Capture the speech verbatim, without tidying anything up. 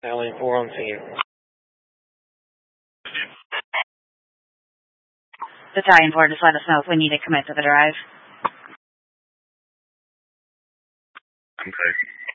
Battalion four on scene. Battalion four, just let us know if we need to commit to the drive. Okay.